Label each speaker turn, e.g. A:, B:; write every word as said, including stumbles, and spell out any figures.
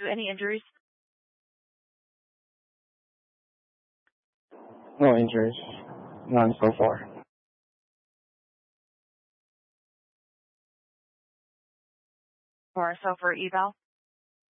A: Any injuries?
B: No injuries. None so far.
A: Or so for eval?